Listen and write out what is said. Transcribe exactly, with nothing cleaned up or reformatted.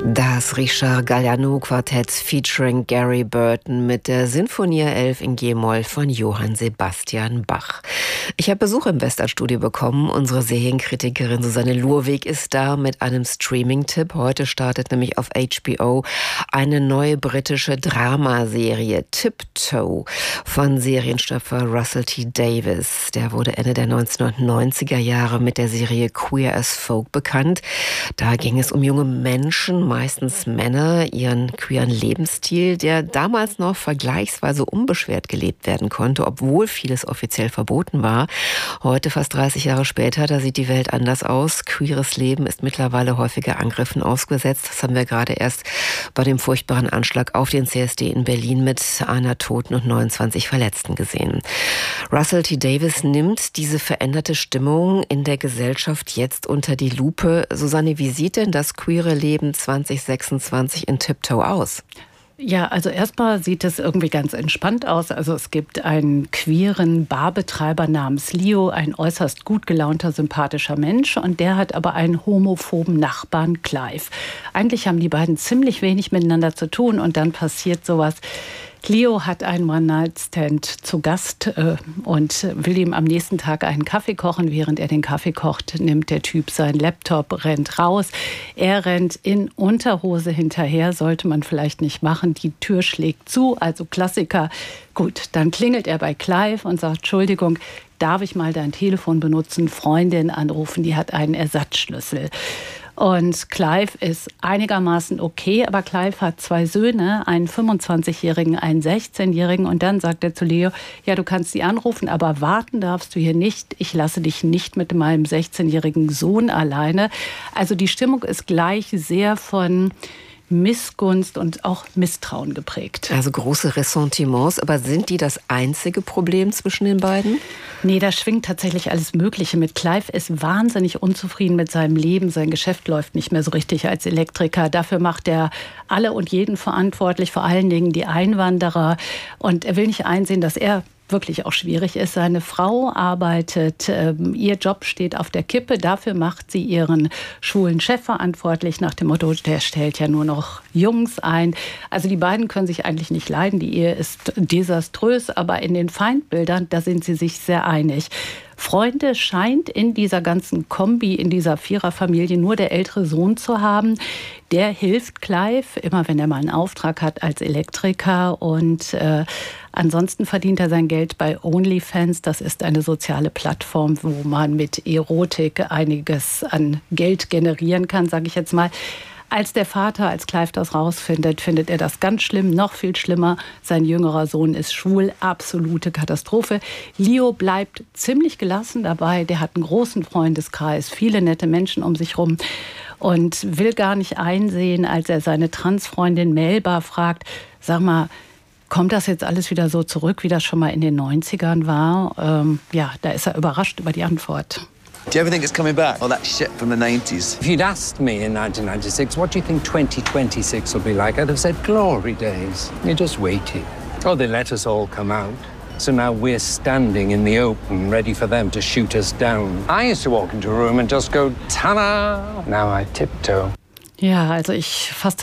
Das Richard Galliano Quartett featuring Gary Burton mit der Sinfonia elf in G-Moll von Johann Sebastian Bach. Ich habe Besuch im Westernstudio bekommen. Unsere Serienkritikerin Susanne Lurweg ist da mit einem Streaming-Tipp. Heute startet nämlich auf H B O eine neue britische Dramaserie, Tiptoe, von Serienschöpfer Russell T. Davies. Der wurde Ende der neunzehnhundertneunziger Jahre mit der Serie Queer as Folk bekannt. Da ging es um junge Menschen, meistens Männer, ihren queeren Lebensstil, der damals noch vergleichsweise unbeschwert gelebt werden konnte, obwohl vieles offiziell verboten war. Heute, fast dreißig Jahre später, da sieht die Welt anders aus. Queeres Leben ist mittlerweile häufiger Angriffen ausgesetzt. Das haben wir gerade erst bei dem furchtbaren Anschlag auf den C S D in Berlin mit einer Toten und neunundzwanzig Verletzten gesehen. Russell T. Davies nimmt diese veränderte Stimmung in der Gesellschaft jetzt unter die Lupe. Susanne, wie sieht denn das queere Leben zwanzig sechsundzwanzig in Tiptoe aus? Ja, also erstmal sieht es irgendwie ganz entspannt aus. Also es gibt einen queeren Barbetreiber namens Leo, ein äußerst gut gelaunter, sympathischer Mensch. Und der hat aber einen homophoben Nachbarn, Clive. Eigentlich haben die beiden ziemlich wenig miteinander zu tun und dann passiert sowas. Leo hat einen One-Night-Stand zu Gast äh, und will ihm am nächsten Tag einen Kaffee kochen. Während er den Kaffee kocht, nimmt der Typ seinen Laptop, rennt raus. Er rennt in Unterhose hinterher, sollte man vielleicht nicht machen. Die Tür schlägt zu, also Klassiker. Gut, dann klingelt er bei Clive und sagt, Entschuldigung, darf ich mal dein Telefon benutzen? Freundin anrufen, die hat einen Ersatzschlüssel. Und Clive ist einigermaßen okay, aber Clive hat zwei Söhne, einen fünfundzwanzigjährigen, einen sechzehnjährigen. Und dann sagt er zu Leo, ja, du kannst sie anrufen, aber warten darfst du hier nicht. Ich lasse dich nicht mit meinem sechzehnjährigen Sohn alleine. Also die Stimmung ist gleich sehr von Missgunst und auch Misstrauen geprägt. Also große Ressentiments, aber sind die das einzige Problem zwischen den beiden? Nee, da schwingt tatsächlich alles Mögliche mit. Clive ist wahnsinnig unzufrieden mit seinem Leben. Sein Geschäft läuft nicht mehr so richtig als Elektriker. Dafür macht er alle und jeden verantwortlich, vor allen Dingen die Einwanderer. Und er will nicht einsehen, dass er wirklich auch schwierig ist. Seine Frau arbeitet, ähm, ihr Job steht auf der Kippe. Dafür macht sie ihren schwulen Chef verantwortlich, nach dem Motto, der stellt ja nur noch Jungs ein. Also die beiden können sich eigentlich nicht leiden. Die Ehe ist desaströs, aber in den Feindbildern, da sind sie sich sehr einig. Freunde scheint in dieser ganzen Kombi, in dieser Viererfamilie nur der ältere Sohn zu haben. Der hilft Clive, immer wenn er mal einen Auftrag hat als Elektriker. Und äh, ansonsten verdient er sein Geld bei OnlyFans. Das ist eine soziale Plattform, wo man mit Erotik einiges an Geld generieren kann, sage ich jetzt mal. Als der Vater, als Clive das rausfindet, findet er das ganz schlimm, noch viel schlimmer. Sein jüngerer Sohn ist schwul, absolute Katastrophe. Leo bleibt ziemlich gelassen dabei. Der hat einen großen Freundeskreis, viele nette Menschen um sich rum und will gar nicht einsehen, als er seine Transfreundin Melba fragt, sag mal, kommt das jetzt alles wieder so zurück, wie das schon mal in den neunzigern war? Ähm, ja, da ist er überrascht über die Antwort. Do you ever think it's coming back? All that shit from the nineties? If you'd asked me in nineteen ninety-six, what do you think twenty twenty-six will be like? I'd have said glory days. You just waited. Oh, they let us all come out. So now we're standing in the open, ready for them to shoot us down. I used to walk into a room and just go, ta-da! Now I tiptoe. Ja, also ich fasse